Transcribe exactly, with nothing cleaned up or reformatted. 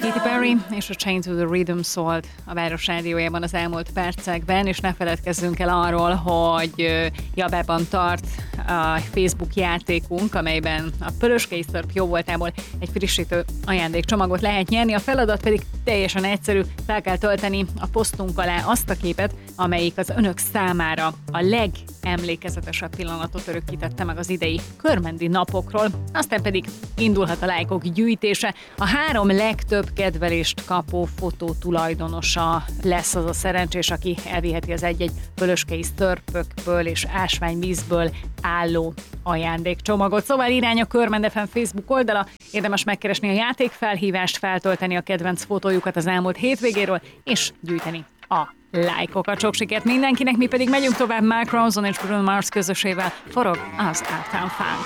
Katy Perry és a Chained to the Rhythm szólt a Város Rádiójában az elmúlt percekben, és ne feledkezzünk el arról, hogy Jabában tart a Facebook játékunk, amelyben a Pöröskei Szörp jóvoltából egy frissítő ajándékcsomagot lehet nyerni. A feladat pedig teljesen egyszerű, fel kell tölteni a posztunk alá azt a képet, amelyik az önök számára a legemlékezetesebb pillanatot örökítette meg az idei körmendi napokról. Aztán pedig indulhat a lájkok gyűjtése. A három legtöbb kedvelést kapó fotó tulajdonosa lesz az a szerencsés, aki elviheti az egy-egy pölöskei szörpökből és ásványvízből álló ajándékcsomagot. Szóval irány a Körmend ef em Facebook oldala, érdemes megkeresni a játékfelhívást, feltölteni a kedvenc fotójukat az elmúlt hétvégéről, és gyűjteni a lájkokat. Sok sikert mindenkinek, mi pedig megyünk tovább Mark Ronson és Bruno Mars közösével. Forog az Uptown Funk.